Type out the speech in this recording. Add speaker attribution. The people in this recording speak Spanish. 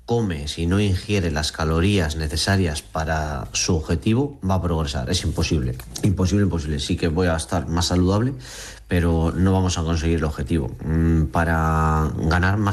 Speaker 1: come, si no ingiere las calorías necesarias para su objetivo, va a progresar. Es imposible, imposible, imposible. Sí que voy a estar más saludable, pero no vamos a conseguir el objetivo. Para ganar más